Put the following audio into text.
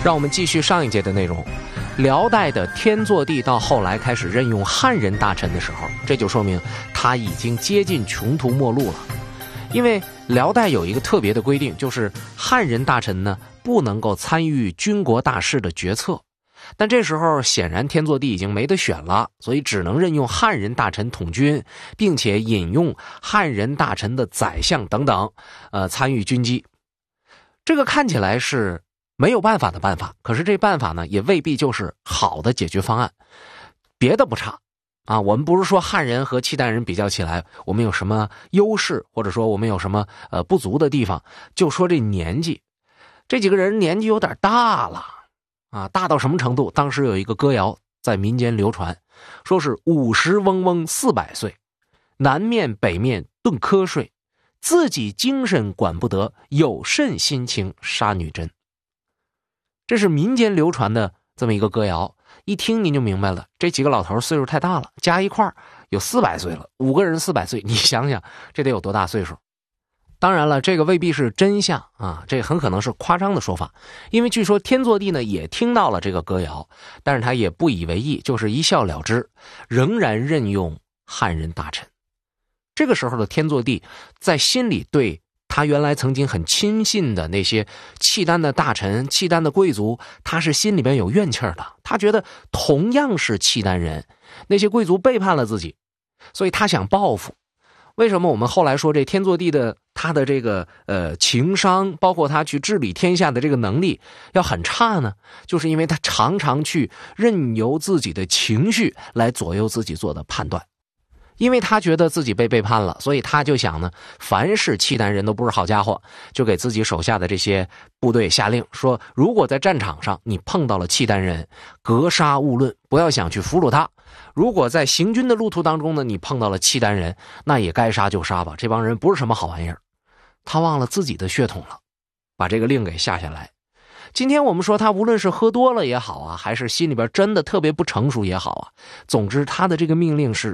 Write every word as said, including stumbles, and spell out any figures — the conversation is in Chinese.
让我们继续上一节的内容。辽代的天祚帝到后来开始任用汉人大臣的时候，这就说明他已经接近穷途末路了。因为辽代有一个特别的规定，就是汉人大臣呢不能够参与军国大事的决策。但这时候显然天祚帝已经没得选了，所以只能任用汉人大臣统军，并且引用汉人大臣的宰相等等，呃，参与军机。这个看起来是没有办法的办法，可是这办法呢，也未必就是好的解决方案。别的不差啊，我们不是说汉人和契丹人比较起来，我们有什么优势，或者说我们有什么呃不足的地方，就说这年纪，这几个人年纪有点大了。啊，大到什么程度？当时有一个歌谣在民间流传，说是五十嗡嗡四百岁，南面北面顿瞌睡，自己精神管不得，有甚心情杀女真。这是民间流传的这么一个歌谣，一听您就明白了，这几个老头岁数太大了，加一块有四百岁了，五个人四百岁，你想想这得有多大岁数？当然了，这个未必是真相啊，这很可能是夸张的说法。因为据说天祚帝呢也听到了这个歌谣，但是他也不以为意，就是一笑了之，仍然任用汉人大臣。这个时候的天祚帝在心里对他原来曾经很亲信的那些契丹的大臣、契丹的贵族，他是心里边有怨气的。他觉得同样是契丹人，那些贵族背叛了自己，所以他想报复。为什么我们后来说这天祚帝的他的这个呃情商，包括他去治理天下的这个能力要很差呢？就是因为他常常去任由自己的情绪来左右自己做的判断。因为他觉得自己被背叛了，所以他就想呢，凡是契丹人都不是好家伙，就给自己手下的这些部队下令说，如果在战场上你碰到了契丹人，格杀勿论，不要想去俘虏他。如果在行军的路途当中呢，你碰到了契丹人，那也该杀就杀吧，这帮人不是什么好玩意儿。他忘了自己的血统了，把这个令给下下来。今天我们说他无论是喝多了也好啊，还是心里边真的特别不成熟也好啊，总之他的这个命令是